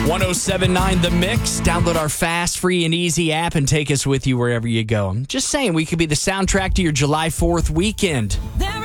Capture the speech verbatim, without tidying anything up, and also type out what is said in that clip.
ten seventy-nine The Mix. Download our fast, free, and easy app and take us with you wherever you go. I'm just saying, we could be the soundtrack to your July fourth weekend. There